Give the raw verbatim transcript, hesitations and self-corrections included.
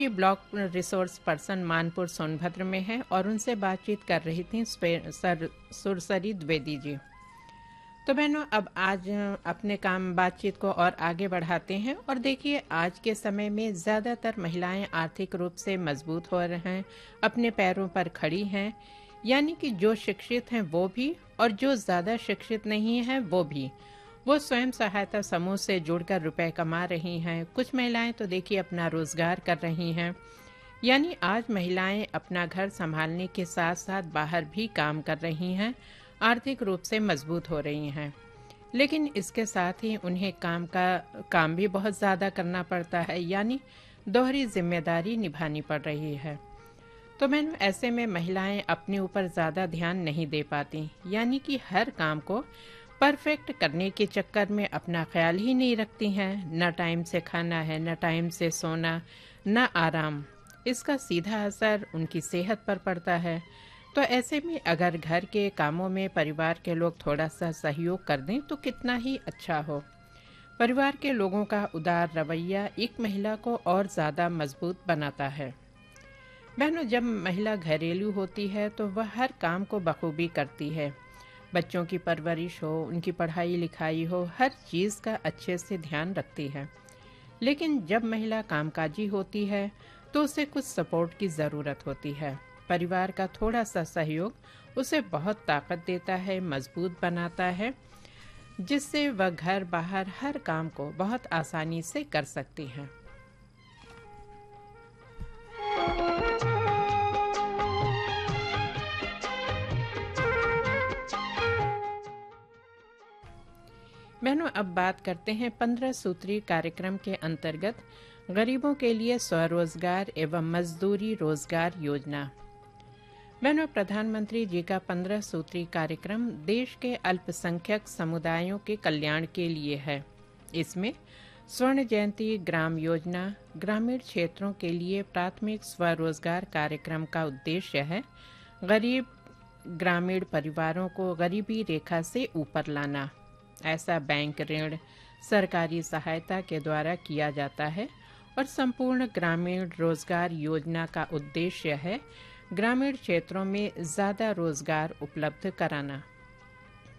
कि block resource person Manpur Sonbhadra में है और उनसे बातचीत कर रही थी सर सुरसरी द्विवेदी जी। तो बहनों, अब आज अपने काम बातचीत को और आगे बढ़ाते हैं और देखिए, आज के समय में ज़्यादातर महिलाएं आर्थिक रूप से मजबूत हो रहे हैं, अपने पैरों पर खड़ी हैं, यानी कि जो शिक्षित हैं वो भी और जो ज़्यादा शिक्षित नहीं हैं वो भी। वो स्वयं सहायता समूह से जुड़कर रुपए कमा रही हैं। कुछ महिलाएं तो देखिए अपना रोजगार कर रही हैं, यानी आज महिलाएं अपना घर संभालने के साथ साथ बाहर भी काम कर रही हैं, आर्थिक रूप से मजबूत हो रही हैं। लेकिन इसके साथ ही उन्हें काम का काम भी बहुत ज़्यादा करना पड़ता है, यानी दोहरी जिम्मेदारी निभानी पड़ रही है। तो मैंने ऐसे में महिलाएं अपने ऊपर ज़्यादा ध्यान नहीं दे पाती, यानी कि हर काम को परफेक्ट करने के चक्कर में अपना ख्याल ही नहीं रखती हैं। न टाइम से खाना है, न टाइम से सोना, न आराम। इसका सीधा असर उनकी सेहत पर पड़ता है। तो ऐसे में अगर घर के कामों में परिवार के लोग थोड़ा सा सहयोग कर दें तो कितना ही अच्छा हो। परिवार के लोगों का उदार रवैया एक महिला को और ज़्यादा मजबूत बनाता है। बहनों, जब महिला घरेलू होती है तो वह हर काम को बखूबी करती है। बच्चों की परवरिश हो, उनकी पढ़ाई लिखाई हो, हर चीज़ का अच्छे से ध्यान रखती है। लेकिन जब महिला कामकाजी होती है तो उसे कुछ सपोर्ट की ज़रूरत होती है। परिवार का थोड़ा सा सहयोग उसे बहुत ताकत देता है, मजबूत बनाता है, जिससे वह घर बाहर हर काम को बहुत आसानी से कर सकती हैं। बहनों, अब बात करते हैं पंद्रह सूत्री कार्यक्रम के अंतर्गत गरीबों के लिए स्वरोजगार एवं मजदूरी रोजगार योजना। बहनों, प्रधानमंत्री जी का पंद्रह सूत्री कार्यक्रम देश के अल्पसंख्यक समुदायों के कल्याण के लिए है। इसमें स्वर्ण जयंती ग्राम योजना ग्रामीण क्षेत्रों के लिए प्राथमिक स्वरोजगार कार्यक्रम का उद्देश्य है गरीब ग्रामीण परिवारों को गरीबी रेखा से ऊपर लाना। ऐसा बैंक ऋण, सरकारी सहायता के द्वारा किया जाता है और संपूर्ण ग्रामीण रोजगार योजना का उद्देश्य है ग्रामीण क्षेत्रों में ज़्यादा रोजगार उपलब्ध कराना।